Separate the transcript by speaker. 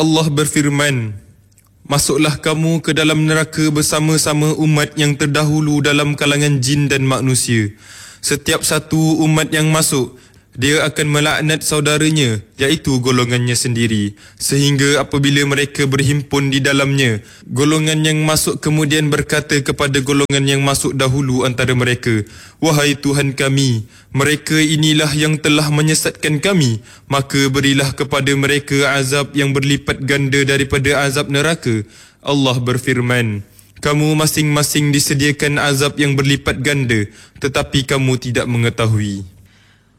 Speaker 1: Allah berfirman, masuklah kamu ke dalam neraka bersama-sama umat yang terdahulu dalam kalangan jin dan manusia. Setiap satu umat yang masuk, dia akan melaknat saudaranya, iaitu golongannya sendiri, sehingga apabila mereka berhimpun di dalamnya, golongan yang masuk kemudian berkata kepada golongan yang masuk dahulu antara mereka, wahai Tuhan kami, mereka inilah yang telah menyesatkan kami, maka berilah kepada mereka azab yang berlipat ganda daripada azab neraka. Allah berfirman, kamu masing-masing disediakan azab yang berlipat ganda, tetapi kamu tidak mengetahui.